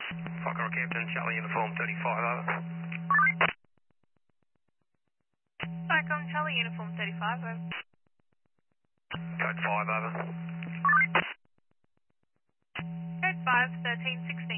Fokker Captain, Charlie Uniform 35, over. Fokker Charlie Uniform 35, over. Code 5, over. Code 5, 1360.